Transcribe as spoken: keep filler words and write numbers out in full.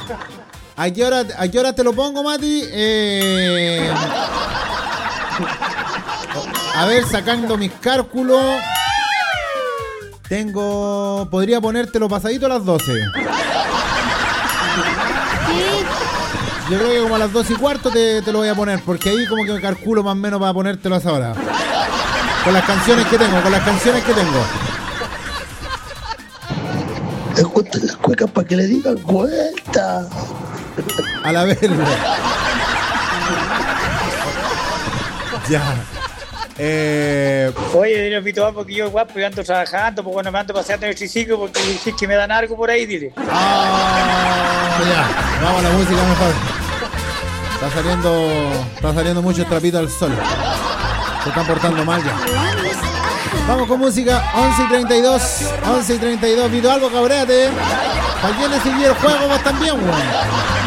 ¿A qué hora, a qué hora te lo pongo, Mati? Eh, a ver, sacando mis cálculos. Tengo... Podría ponértelo pasadito a las doce. Yo creo que como a las dos y cuarto te, te lo voy a poner, porque ahí como que me calculo más o menos para ponértelo a esa hora. Con las canciones que tengo, con las canciones que tengo. Me gustan las cuecas para que le digan vuelta. A la vez. Ya. Eh... Oye, dile a Pito Amo que yo guapo, yo ando trabajando, pues bueno, me ando paseando en el triciclo porque dices que me dan algo por ahí, dile. Ah, ya. Vamos a la música mejor. Está saliendo, está saliendo mucho trapito al sol. Se están portando mal ya. Vamos con música. Once y treinta y dos. Once y treinta y dos. Vito Albo, cabréate. ¿Para quién le siguió el juego? Vos también, weón.